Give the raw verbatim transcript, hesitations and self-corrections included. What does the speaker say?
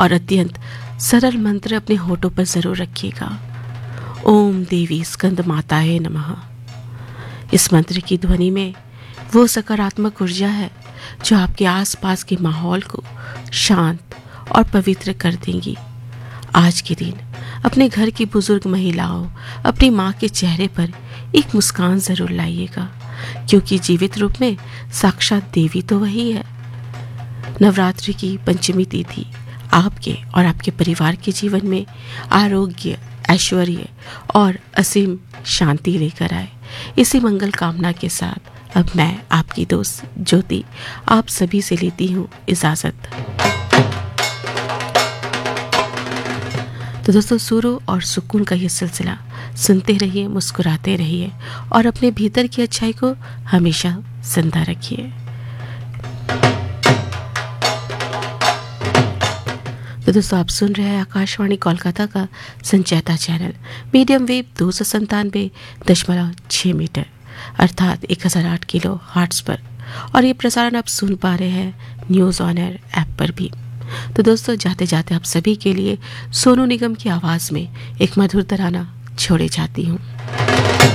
और अत्यंत सरल मंत्र अपने होठों पर जरूर रखिएगा। ओम देवी स्कंद माताए नमः। इस मंत्र की ध्वनि में वो सकारात्मक ऊर्जा है जो आपके आसपास के माहौल को शांत और पवित्र कर देंगी। आज के दिन अपने घर की बुजुर्ग महिलाओं, अपनी माँ के चेहरे पर एक मुस्कान जरूर लाइएगा, क्योंकि जीवित रूप में साक्षात देवी तो वही है। नवरात्रि की पंचमी तिथि आपके और आपके परिवार के जीवन में आरोग्य, ऐश्वर्य और असीम शांति लेकर आए। इसी मंगल कामना के साथ अब मैं आपकी दोस्त ज्योति आप सभी से लेती हूँ इजाजत। तो दोस्तों, सुरों और सुकून का ये सिलसिला सुनते रहिए, मुस्कुराते रहिए और अपने भीतर की अच्छाई को हमेशा जिंदा रखिए। तो दोस्तों, आप सुन रहे हैं आकाशवाणी कोलकाता का संचेता चैनल मीडियम वेव दो सौ संतानवे दशमलव छः मीटर अर्थात एक हज़ार आठ किलो हार्ट्स पर, और ये प्रसारण आप सुन पा रहे हैं न्यूज़ ऑन एयर ऐप पर भी। तो दोस्तों, जाते जाते आप सभी के लिए सोनू निगम की आवाज़ में एक मधुर तराना छोड़े जाती हूँ।